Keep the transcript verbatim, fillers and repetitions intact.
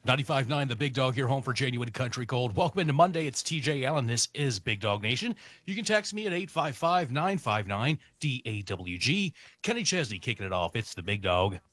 ninety-five point nine, the Big Dog here, home for genuine country cold. Welcome into Monday. It's T J Allen. This is Big Dog Nation. You can text me at eight five five, nine five nine, D A W G. Kenny Chesney kicking it off. It's the Big Dog.